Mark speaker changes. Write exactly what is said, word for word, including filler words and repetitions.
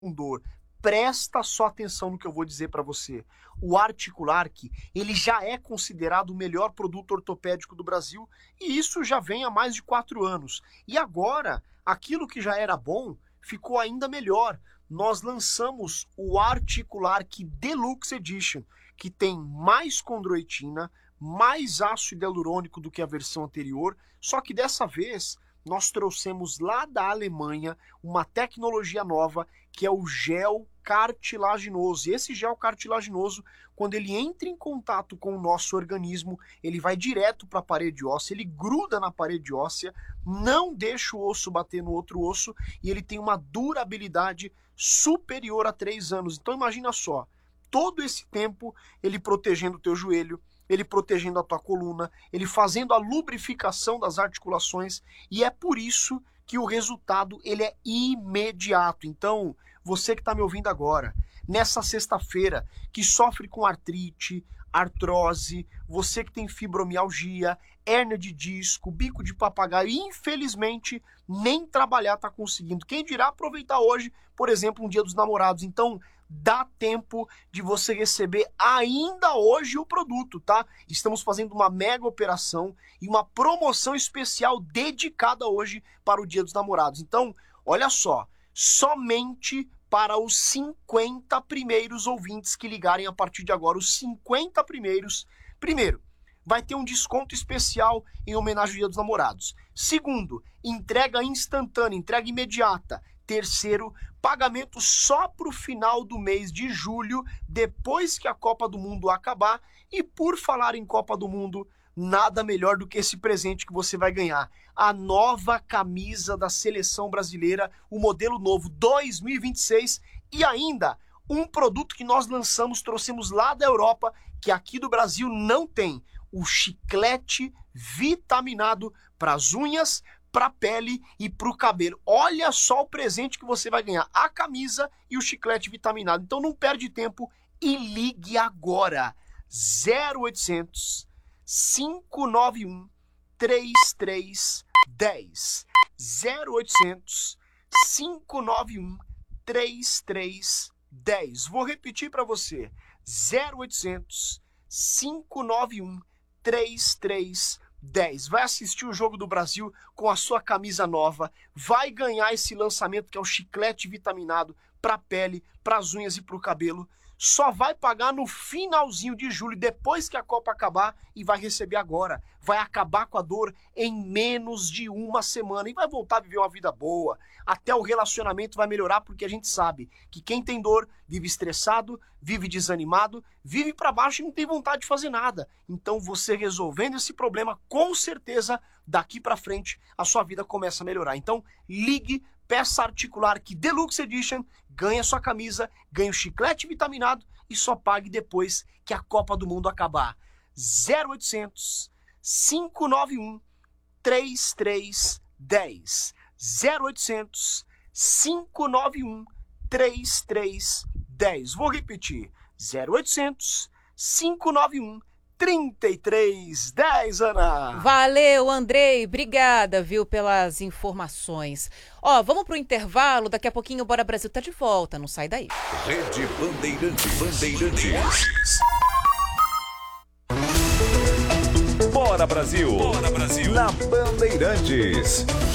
Speaker 1: com dor. Presta só atenção no que eu vou dizer para você. O Articulark, ele já é considerado o melhor produto ortopédico do Brasil e isso já vem há mais de quatro anos. E agora, aquilo que já era bom ficou ainda melhor. Nós lançamos o Articulark Deluxe Edition, que tem mais condroitina, mais ácido hialurônico do que a versão anterior, só que dessa vez nós trouxemos lá da Alemanha uma tecnologia nova que é o gel cartilaginoso. E esse gel cartilaginoso, quando ele entra em contato com o nosso organismo, ele vai direto para a parede óssea, ele gruda na parede óssea, não deixa o osso bater no outro osso e ele tem uma durabilidade superior a três anos. Então imagina só, todo esse tempo ele protegendo o teu joelho, ele protegendo a tua coluna, ele fazendo a lubrificação das articulações, e é por isso que o resultado ele é imediato. Então, você que está me ouvindo agora, nessa sexta-feira, que sofre com artrite, artrose, você que tem fibromialgia, hérnia de disco, bico de papagaio, e infelizmente nem trabalhar está conseguindo. Quem dirá aproveitar hoje, por exemplo, um dia dos namorados. Então, dá tempo de você receber ainda hoje o produto, tá? Estamos fazendo uma mega operação e uma promoção especial dedicada hoje para o Dia dos Namorados. Então, olha só, somente para os cinquenta primeiros ouvintes que ligarem a partir de agora, os cinquenta primeiros, primeiro, vai ter um desconto especial em homenagem ao Dia dos Namorados. Segundo, entrega instantânea, entrega imediata. Terceiro, pagamento só para o final do mês de julho, depois que a Copa do Mundo acabar. E por falar em Copa do Mundo, nada melhor do que esse presente que você vai ganhar. A nova camisa da Seleção Brasileira, o modelo novo dois mil e vinte e seis, e ainda um produto que nós lançamos, trouxemos lá da Europa, que aqui do Brasil não tem, o chiclete vitaminado para as unhas, para a pele e para o cabelo. Olha só o presente que você vai ganhar, a camisa e o chiclete vitaminado. Então não perde tempo e ligue agora. zero oitocentos, cinco nove um, três três um zero. zero oitocentos, cinco nove um, três três um zero. Vou repetir para você. zero oitocentos, cinco nove um, três três um zero. dez. Vai assistir o Jogo do Brasil com a sua camisa nova, vai ganhar esse lançamento que é o chiclete vitaminado para a pele, para as unhas e para o cabelo. Só vai pagar no finalzinho de julho, depois que a Copa acabar, e vai receber agora. Vai acabar com a dor em menos de uma semana e vai voltar a viver uma vida boa. Até o relacionamento vai melhorar, porque a gente sabe que quem tem dor vive estressado, vive desanimado, vive para baixo e não tem vontade de fazer nada. Então você resolvendo esse problema, com certeza, daqui para frente, a sua vida começa a melhorar. Então ligue, peça Articulark Deluxe Edition, ganhe a sua camisa, ganhe o chiclete vitaminado e só pague depois que a Copa do Mundo acabar. zero oitocentos, cinco nove um, três três um zero. zero oitocentos, cinco nove um, três três um zero. Vou repetir. zero oitocentos, cinco nove um, trinta e três dez, Ana.
Speaker 2: Valeu, Andrei. Obrigada, viu, pelas informações. Ó, vamos pro intervalo. Daqui a pouquinho o Bora Brasil tá de volta. Não sai daí.
Speaker 3: Rede Bandeirantes. Bandeirantes. Bora Brasil. Bora Brasil. Na Bandeirantes.